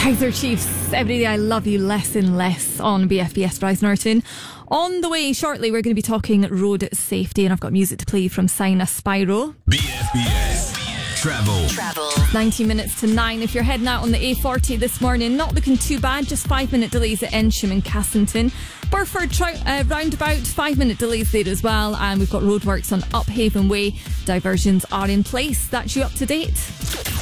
Kaiser Chiefs, Every Day I Love You Less and Less on BFBS Rise Norton. On the way shortly, we're going to be talking road safety, and I've got music to play from Sina Spyro. BFBS Travel. 19 minutes to 9. If you're heading out on the A40 this morning, not looking too bad. Just 5-minute delays at Ensham and Cassington. Burford roundabout, 5-minute delays there as well. And we've got roadworks on Uphaven Way. Diversions are in place. That's you up to date.